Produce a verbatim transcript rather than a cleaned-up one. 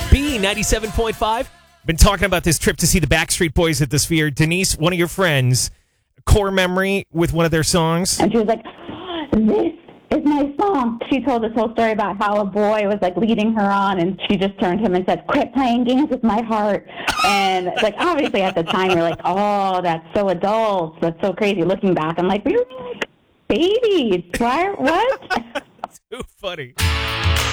B ninety-seven point five. Been talking about this trip to see the Backstreet Boys at the Sphere. Denise, one of your friends, core memory with one of their songs. And she was like, this is my song. She told this whole story about how a boy was like leading her on, and she just turned to him and said, quit playing games with my heart. And like, obviously at the time you're like, oh, that's so adult. That's so crazy. Looking back, I'm like, we were like babies. Why? What? Too funny.